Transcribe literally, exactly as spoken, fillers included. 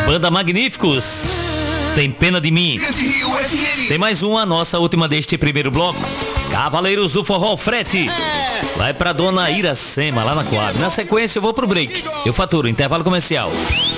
Banda Magníficos, Tem Pena de Mim. Tem mais uma, nossa última deste primeiro bloco. Cavaleiros do Forró, Frete. Vai pra Dona Iracema, lá na Coab. Na sequência eu vou pro break. Eu faturo, intervalo comercial.